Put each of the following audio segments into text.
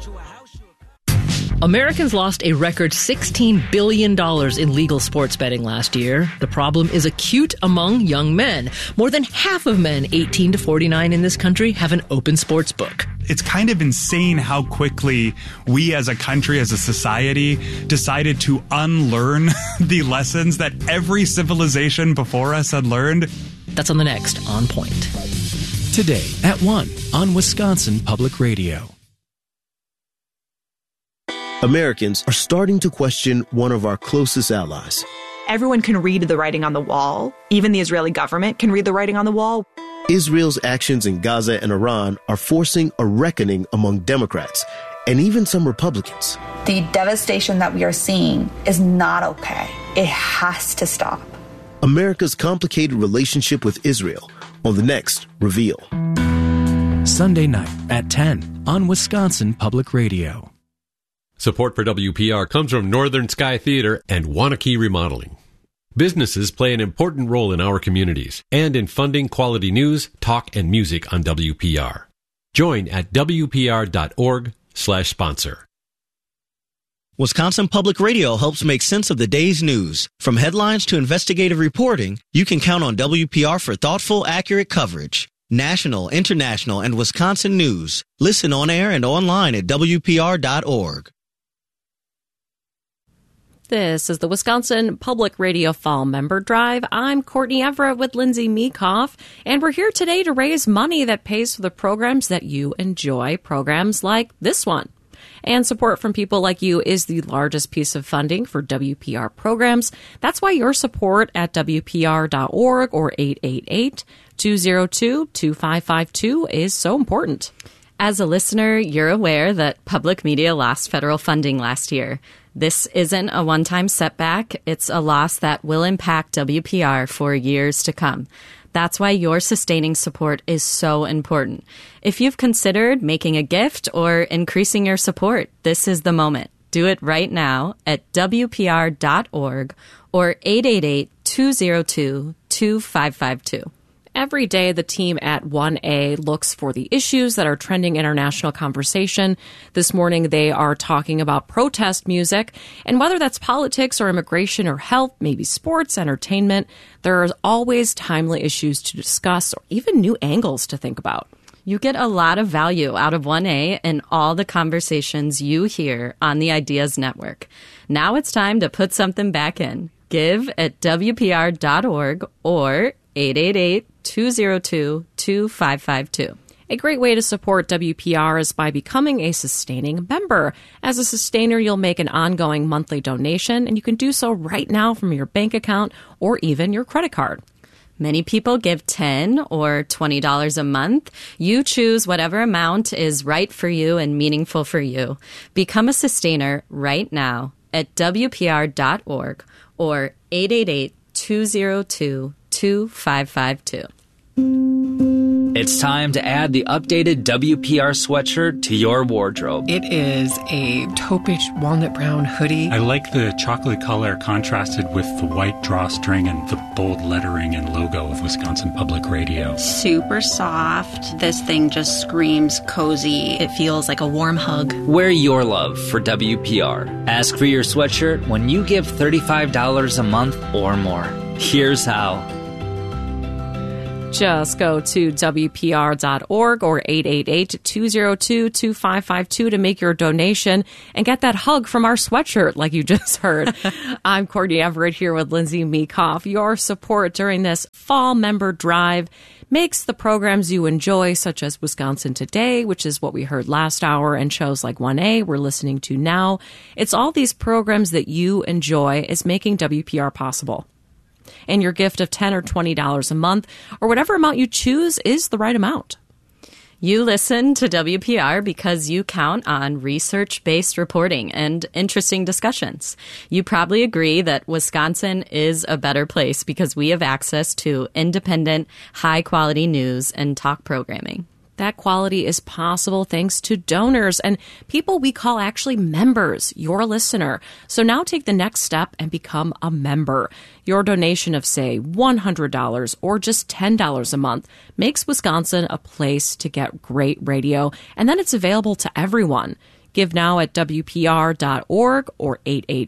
Americans lost a record $16 billion in legal sports betting last year. The problem is acute among young men. More than half of men 18 to 49 in this country have an open sports book. It's kind of insane how quickly we as a country, as a society, decided to unlearn the lessons that every civilization before us had learned. That's on the next On Point. Today at 1 on Wisconsin Public Radio. Americans are starting to question one of our closest allies. Everyone can read the writing on the wall. Even the Israeli government can read the writing on the wall. Israel's actions in Gaza and Iran are forcing a reckoning among Democrats and even some Republicans. The devastation that we are seeing is not okay. It has to stop. America's complicated relationship with Israel on the next Reveal. Sunday night at 10 on Wisconsin Public Radio. Support for WPR comes from Northern Sky Theater and Wanakee Remodeling. Businesses play an important role in our communities and in funding quality news, talk, and music on WPR. Join at WPR.org/sponsor. Wisconsin Public Radio helps make sense of the day's news. From headlines to investigative reporting, you can count on WPR for thoughtful, accurate coverage. National, international, and Wisconsin news. Listen on air and online at WPR.org. This is the Wisconsin Public Radio Fall Member Drive. I'm Courtney Everett with Lindsay Meekoff, and we're here today to raise money that pays for the programs that you enjoy, programs like this one. And support from people like you is the largest piece of funding for WPR programs. That's why your support at WPR.org or 888-202-2552 is so important. As a listener, you're aware that public media lost federal funding last year. This isn't a one-time setback. It's a loss that will impact WPR for years to come. That's why your sustaining support is so important. If you've considered making a gift or increasing your support, this is the moment. Do it right now at WPR.org or 888-202-2552. Every day, the team at 1A looks for the issues that are trending international conversation. This morning, they are talking about protest music. And whether that's politics or immigration or health, maybe sports, entertainment, there are always timely issues to discuss or even new angles to think about. You get a lot of value out of 1A and all the conversations you hear on the Ideas Network. Now it's time to put something back in. Give at WPR.org or 888-202-2552. A great way to support WPR is by becoming a sustaining member. As a sustainer, you'll make an ongoing monthly donation, and you can do so right now from your bank account or even your credit card. Many people give $10 or $20 a month. You choose whatever amount is right for you and meaningful for you. Become a sustainer right now at WPR.org or 888-202-2552. It's time to add the updated WPR sweatshirt to your wardrobe. It is a taupish walnut brown hoodie. I like the chocolate color contrasted with the white drawstring and the bold lettering and logo of Wisconsin Public Radio. Super soft. This thing just screams cozy. It feels like a warm hug. Wear your love for WPR. Ask for your sweatshirt when you give $35 a month or more. Here's how. Just go to WPR.org or 888-202-2552 to make your donation and get that hug from our sweatshirt like you just heard. I'm Courtney Everett here with Lindsay Meekoff. Your support during this fall member drive makes the programs you enjoy, such as Wisconsin Today, which is what we heard last hour, and shows like 1A we're listening to now. It's all these programs that you enjoy is making WPR possible. And your gift of $10 or $20 a month, or whatever amount you choose, is the right amount. You listen to WPR because you count on research-based reporting and interesting discussions. You probably agree that Wisconsin is a better place because we have access to independent, high-quality news and talk programming. That quality is possible thanks to donors and people we call actually members, your listener. So now take the next step and become a member. Your donation of, say, $100 or just $10 a month makes Wisconsin a place to get great radio, and then it's available to everyone. Give now at WPR.org or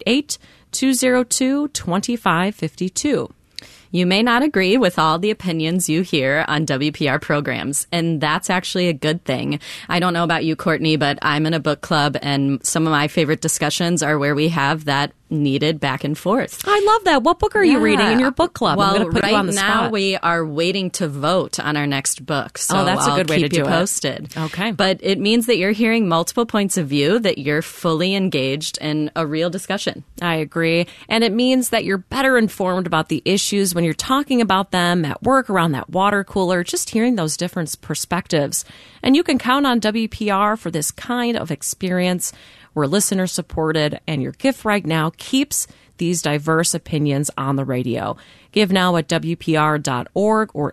888-202-2552. You may not agree with all the opinions you hear on WPR programs, and that's actually a good thing. I don't know about you, Courtney, but I'm in a book club, and some of my favorite discussions are where we have that needed back and forth. I love that. What book are you reading in your book club? Well, I'm going to put you on the right now spot. we are waiting to vote on our next book. So that's a good way to do it. I'll keep you posted. Okay. But it means that you're hearing multiple points of view, that you're fully engaged in a real discussion. I agree. And it means that you're better informed about the issues when you're talking about them at work, around that water cooler, just hearing those different perspectives. And you can count on WPR for this kind of experience. We're listener supported, and your gift right now keeps these diverse opinions on the radio. Give now at WPR.org or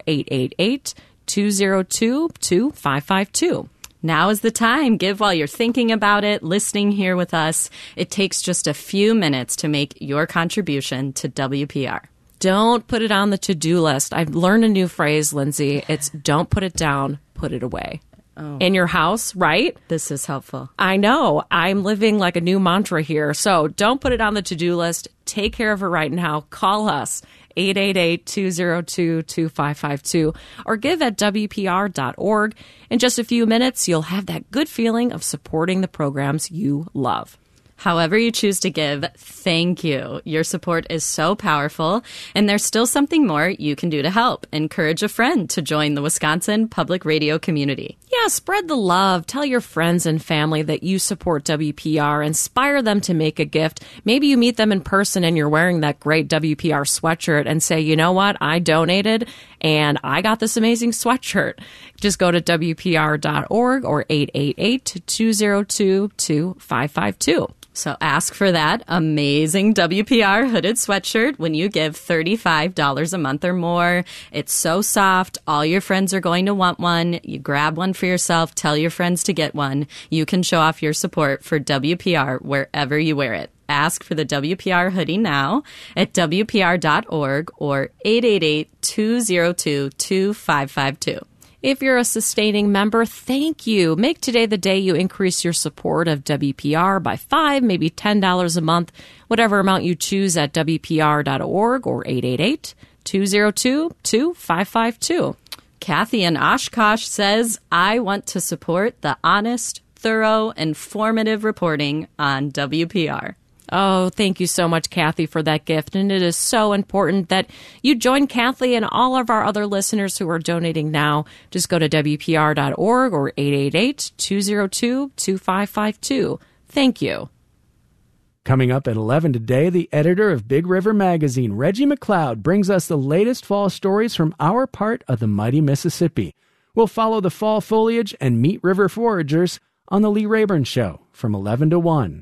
888-202-2552. Now is the time. Give while you're thinking about it, listening here with us. It takes just a few minutes to make your contribution to WPR. Don't put it on the to-do list. I've learned a new phrase, Lindsay. It's don't put it down, put it away. Oh. In your house, right? This is helpful. I know. I'm living like a new mantra here. So don't put it on the to-do list. Take care of it right now. Call us, 888-202-2552, or give at WPR.org. In just a few minutes, you'll have that good feeling of supporting the programs you love. However you choose to give, thank you. Your support is so powerful, and there's still something more you can do to help. Encourage a friend to join the Wisconsin Public Radio community. Yeah, spread the love. Tell your friends and family that you support WPR. Inspire them to make a gift. Maybe you meet them in person and you're wearing that great WPR sweatshirt and say, you know what, I donated and I got this amazing sweatshirt. Just go to WPR.org or 888-202-2552. So ask for that amazing WPR hooded sweatshirt when you give $35 a month or more. It's so soft. All your friends are going to want one. You grab one for yourself. Tell your friends to get one. You can show off your support for WPR wherever you wear it. Ask for the WPR hoodie now at WPR.org or 888-202-2552. If you're a sustaining member, thank you. Make today the day you increase your support of WPR by $5, maybe $10 a month, whatever amount you choose at WPR.org or 888-202-2552. Kathy in Oshkosh says, I want to support the honest, thorough, informative reporting on WPR. Oh, thank you so much, Kathy, for that gift. And it is so important that you join Kathy and all of our other listeners who are donating now. Just go to WPR.org or 888-202-2552. Thank you. Coming up at 11 today, the editor of Big River Magazine, Reggie McLeod, brings us the latest fall stories from our part of the mighty Mississippi. We'll follow the fall foliage and meet river foragers on The Lee Rayburn Show from 11 to 1.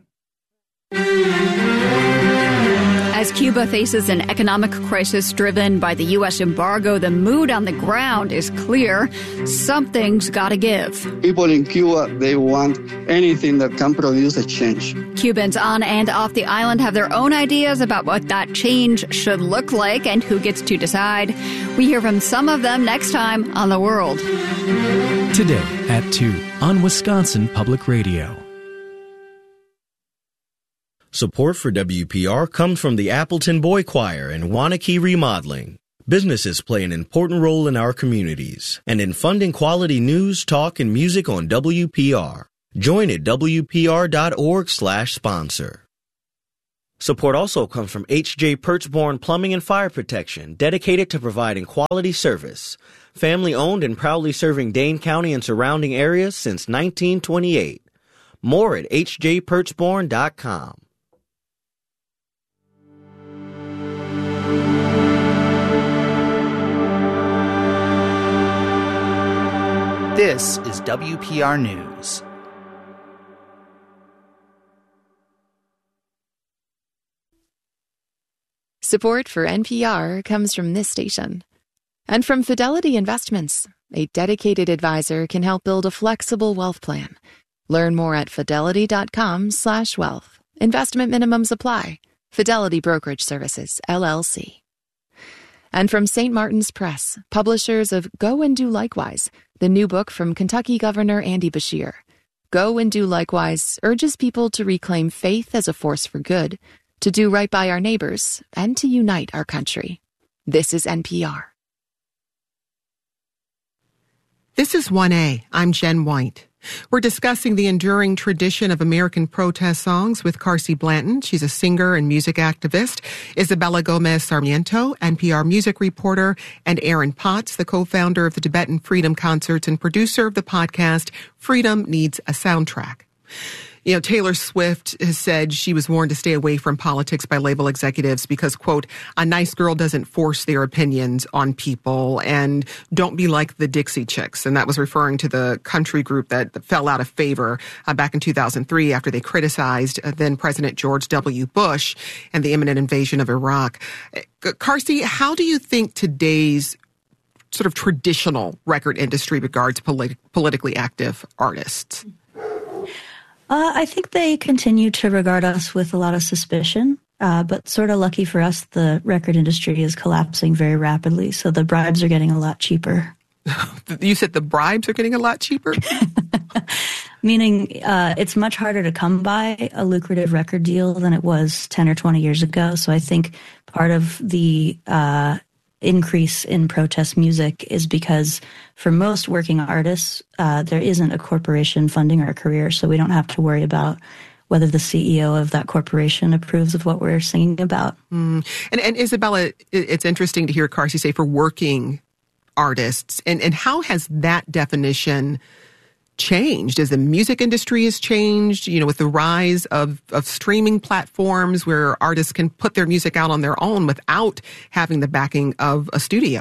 As Cuba faces an economic crisis driven by the U.S. embargo, the mood on the ground is clear. Something's got to give. People in Cuba, they want anything that can produce a change. Cubans on and off the island have their own ideas about what that change should look like and who gets to decide. We hear from some of them next time on The World. Today at 2 on Wisconsin Public Radio. Support for WPR comes from the Appleton Boy Choir and Wanakee Remodeling. Businesses play an important role in our communities and in funding quality news, talk, and music on WPR. Join at WPR.org/sponsor. Support also comes from H.J. Perchborn Plumbing and Fire Protection, dedicated to providing quality service. Family-owned and proudly serving Dane County and surrounding areas since 1928. More at hjperchborn.com. This is WPR News. Support for NPR comes from this station. And from Fidelity Investments, a dedicated advisor can help build a flexible wealth plan. Learn more at fidelity.com/wealth. Investment minimums apply. Fidelity Brokerage Services, LLC. And from St. Martin's Press, publishers of Go and Do Likewise, the new book from Kentucky Governor Andy Beshear. Go and Do Likewise urges people to reclaim faith as a force for good, to do right by our neighbors, and to unite our country. This is NPR. This is 1A. I'm Jen White. We're discussing the enduring tradition of American protest songs with Carsey Blanton. She's a singer and music activist. Isabella Gomez Sarmiento, NPR music reporter, and Aaron Potts, the co-founder of the Tibetan Freedom Concerts and producer of the podcast Freedom Needs a Soundtrack. You know, Taylor Swift has said she was warned to stay away from politics by label executives because, quote, a nice girl doesn't force their opinions on people, and don't be like the Dixie Chicks. And that was referring to the country group that fell out of favor back in 2003 after they criticized then President George W. Bush and the imminent invasion of Iraq. Carsey, how do you think today's sort of traditional record industry regards politically active artists? I think they continue to regard us with a lot of suspicion, but sort of lucky for us, the record industry is collapsing very rapidly, so the bribes are getting a lot cheaper. You said the bribes are getting a lot cheaper? Meaning it's much harder to come by a lucrative record deal than it was 10 or 20 years ago, so I think part of the increase in protest music is because for most working artists, there isn't a corporation funding our career, so we don't have to worry about whether the CEO of that corporation approves of what we're singing about. And Isabella, it's interesting to hear Carsey say for working artists, and how has that definition changed as the music industry has changed, you know, with the rise of streaming platforms where artists can put their music out on their own without having the backing of a studio?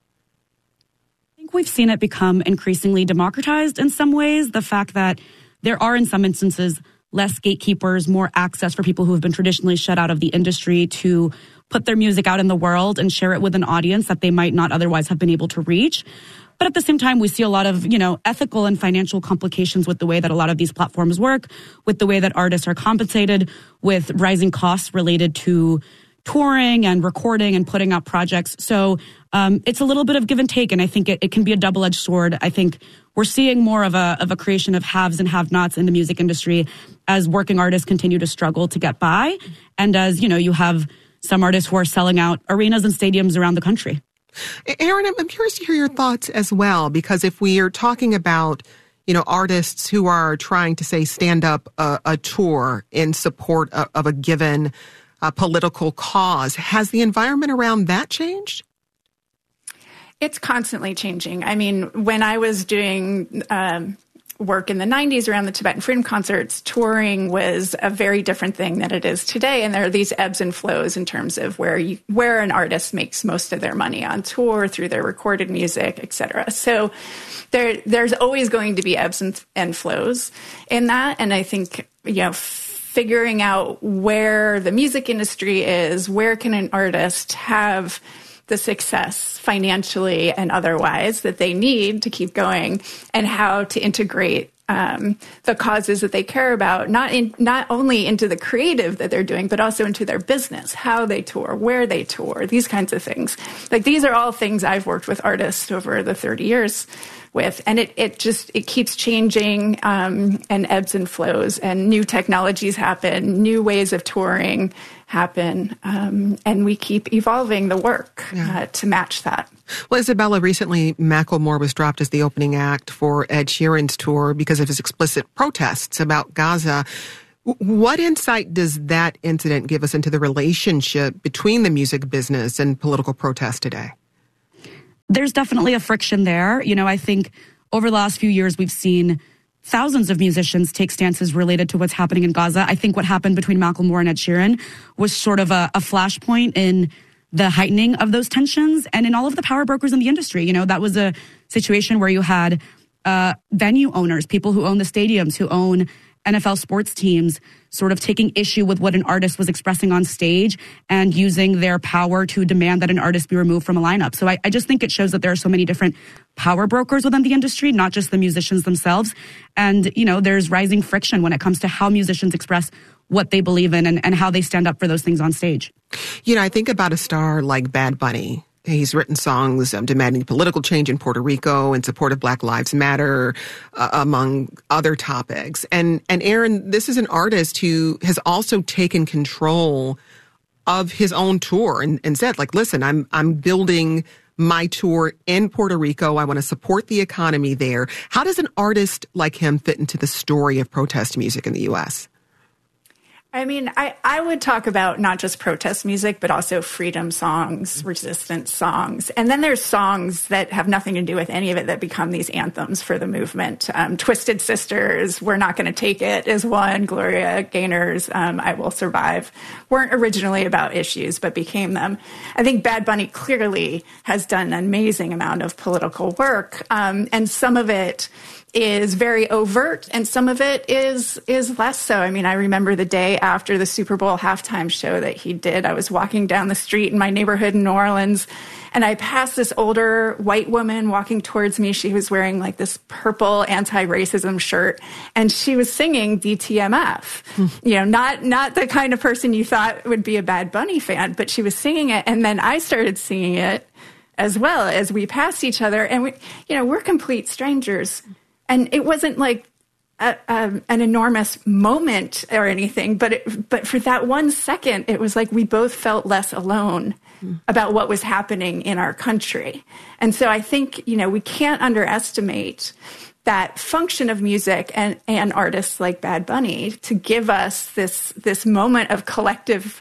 I think we've seen it become increasingly democratized in some ways. The fact that there are in some instances less gatekeepers, more access for people who have been traditionally shut out of the industry to put their music out in the world and share it with an audience that they might not otherwise have been able to reach. But at the same time, we see a lot of, ethical and financial complications with the way that a lot of these platforms work, with the way that artists are compensated, with rising costs related to touring and recording and putting out projects. So it's a little bit of give and take, and I think it can be a double-edged sword. I think we're seeing more of a creation of haves and have-nots in the music industry as working artists continue to struggle to get by, and as, you have some artists who are selling out arenas and stadiums around the country. Aaron, I'm curious to hear your thoughts as well, because if we are talking about, artists who are trying to, say, stand up a tour in support of a given political cause, has the environment around that changed? It's constantly changing. I mean, when I was doing work in the 90s around the Tibetan Freedom Concerts, touring was a very different thing than it is today. And there are these ebbs and flows in terms of where an artist makes most of their money on tour, through their recorded music, et cetera. So there's always going to be ebbs and flows in that. And I think, figuring out where the music industry is, where can an artist have the success financially and otherwise that they need to keep going, and how to integrate the causes that they care about, not only into the creative that they're doing, but also into their business, how they tour, where they tour, these kinds of things. Like, these are all things I've worked with artists over the 30 years with, and it keeps changing, and ebbs and flows, and new technologies happen, new ways of touring happen, and we keep evolving the work to match that. Well, Isabella, recently Macklemore was dropped as the opening act for Ed Sheeran's tour because of his explicit protests about Gaza. What insight does that incident give us into the relationship between the music business and political protest today? There's definitely a friction there. I think over the last few years, we've seen thousands of musicians take stances related to what's happening in Gaza. I think what happened between Macklemore and Ed Sheeran was sort of a flashpoint in the heightening of those tensions and in all of the power brokers in the industry. That was a situation where you had venue owners, people who own the stadiums, who own NFL sports teams, sort of taking issue with what an artist was expressing on stage and using their power to demand that an artist be removed from a lineup. So I just think it shows that there are so many different power brokers within the industry, not just the musicians themselves. And, there's rising friction when it comes to how musicians express what they believe in and how they stand up for those things on stage. I think about a star like Bad Bunny, He's written songs demanding political change in Puerto Rico in support of Black Lives Matter, among other topics. And Aaron, this is an artist who has also taken control of his own tour and said, like, listen, I'm building my tour in Puerto Rico. I want to support the economy there. How does an artist like him fit into the story of protest music in the U.S.? I mean, I would talk about not just protest music, but also freedom songs, resistance songs. And then there's songs that have nothing to do with any of it that become these anthems for the movement. Twisted Sisters, We're Not Gonna Take It is one. Gloria Gaynor's I Will Survive weren't originally about issues, but became them. I think Bad Bunny clearly has done an amazing amount of political work. And some of it is very overt and some of it is less so. I mean, I remember the day after the Super Bowl halftime show that he did. I was walking down the street in my neighborhood in New Orleans and I passed this older white woman walking towards me. She was wearing like this purple anti-racism shirt and she was singing DTMF. You know, not the kind of person you thought would be a Bad Bunny fan, but she was singing it. And then I started singing it as well as we passed each other. And we're complete strangers. And it wasn't like an enormous moment or anything, but for that 1 second, it was like we both felt less alone about what was happening in our country. And so I think, we can't underestimate that function of music and artists like Bad Bunny to give us this moment of collective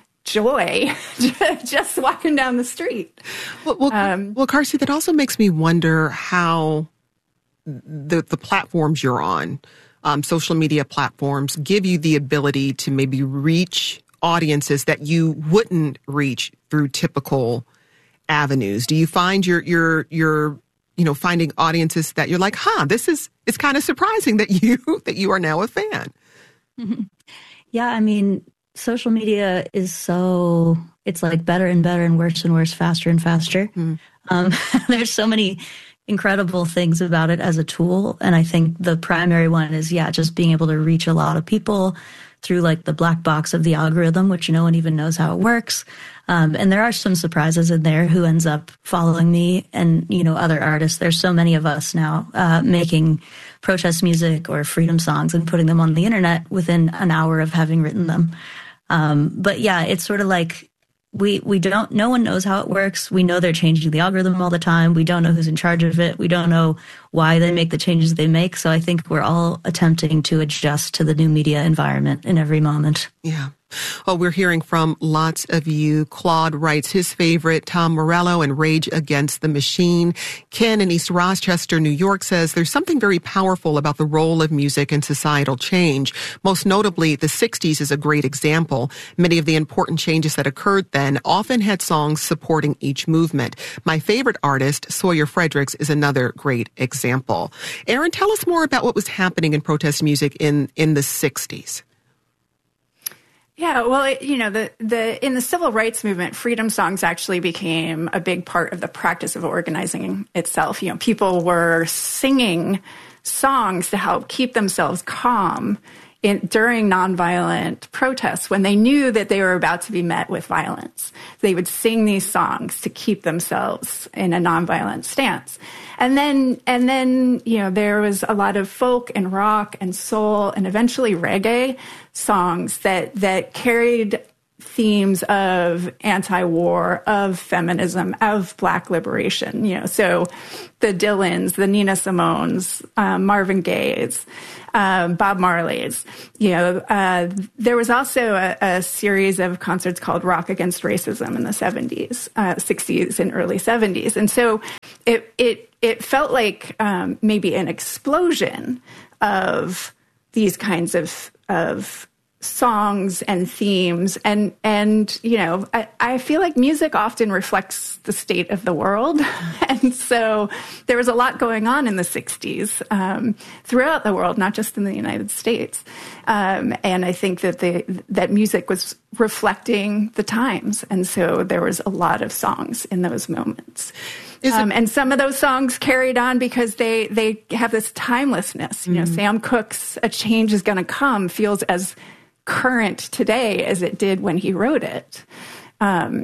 joy just walking down the street. Well, Carsey, that also makes me wonder how the platforms you're on, social media platforms, give you the ability to maybe reach audiences that you wouldn't reach through typical avenues. Do you find you're finding audiences that you're like, it's kind of surprising that you are now a fan? Mm-hmm. Yeah, I mean, social media is it's like better and better and worse, faster and faster. There's so many incredible things about it as a tool. And I think the primary one is, just being able to reach a lot of people through like the black box of the algorithm, which no one even knows how it works. And there are some surprises in there who ends up following me and, other artists. There's so many of us now making protest music or freedom songs and putting them on the internet within an hour of having written them. But yeah, it's sort of like, no one knows how it works. We know they're changing the algorithm all the time. We don't know who's in charge of it. We don't know why they make the changes they make. So I think we're all attempting to adjust to the new media environment in every moment. Yeah. Well, we're hearing from lots of you. Claude writes his favorite, Tom Morello and Rage Against the Machine. Ken in East Rochester, New York says there's something very powerful about the role of music in societal change. Most notably, the 60s is a great example. Many of the important changes that occurred then often had songs supporting each movement. My favorite artist, Sawyer Fredericks, is another great example. Aaron, tell us more about what was happening in protest music in the 60s. Yeah, well, in the civil rights movement, freedom songs actually became a big part of the practice of organizing itself. People were singing songs to help keep themselves calm during nonviolent protests when they knew that they were about to be met with violence. They would sing these songs to keep themselves in a nonviolent stance. And then, there was a lot of folk and rock and soul and eventually reggae songs that carried themes of anti-war, of feminism, of Black liberation. So the Dylans, the Nina Simones, Marvin Gaye's, Bob Marley's. There was also a series of concerts called Rock Against Racism in the 70s, 60s, and early 70s. And so it felt like maybe an explosion of these kinds of songs and themes. And I feel like music often reflects the state of the world. And so there was a lot going on in the 60s throughout the world, not just in the United States. And I think that music was reflecting the times. And so there was a lot of songs in those moments. And some of those songs carried on because they have this timelessness. Sam Cooke's "A Change Is Gonna Come" feels as current today as it did when he wrote it.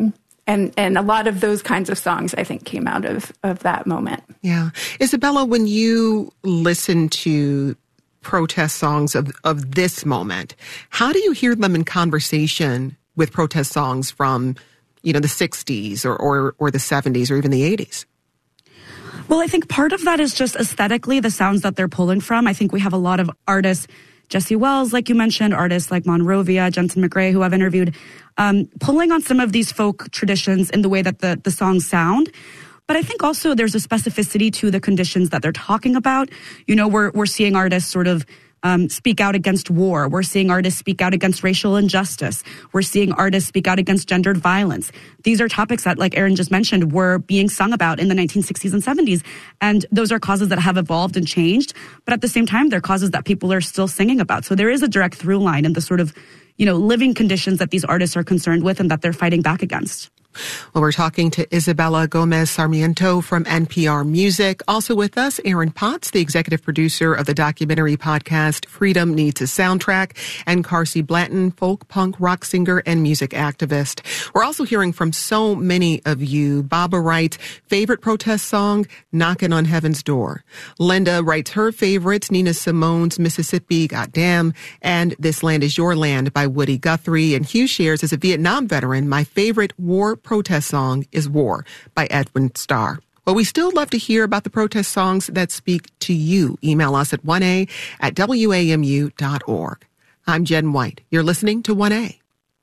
And a lot of those kinds of songs, I think, came out of that moment. Yeah. Isabella, when you listen to protest songs of this moment, how do you hear them in conversation with protest songs from, the 60s or the 70s or even the 80s? Well, I think part of that is just aesthetically the sounds that they're pulling from. I think we have a lot of artists, Jesse Wells, like you mentioned, artists like Monrovia, Jensen McRae, who I've interviewed, pulling on some of these folk traditions in the way that the songs sound. But I think also there's a specificity to the conditions that they're talking about. We're seeing artists sort of speak out against war. We're seeing artists speak out against racial injustice. We're seeing artists speak out against gendered violence. These are topics that, like Erin just mentioned, were being sung about in the 1960s and 70s. And those are causes that have evolved and changed. But at the same time, they're causes that people are still singing about. So there is a direct through line in the sort of, living conditions that these artists are concerned with and that they're fighting back against. Well, we're talking to Isabella Gomez Sarmiento from NPR Music. Also with us, Aaron Potts, the executive producer of the documentary podcast Freedom Needs a Soundtrack, and Carsey Blanton, folk, punk, rock singer, and music activist. We're also hearing from so many of you. Baba writes, favorite protest song, Knockin' on Heaven's Door. Linda writes her favorites, Nina Simone's Mississippi, Goddamn, and This Land Is Your Land by Woody Guthrie. And Hugh shares, as a Vietnam veteran, my favorite war protest song is War by Edwin Starr. Well, we still love to hear about the protest songs that speak to you. Email us at 1a@wamu.org. I'm Jen White. You're listening to 1A.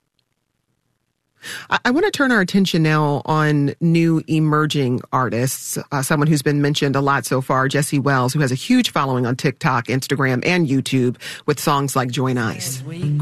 I want to turn our attention now on new emerging artists. Someone who's been mentioned a lot so far, Jesse Wells, who has a huge following on TikTok, Instagram, and YouTube with songs like Join Ice.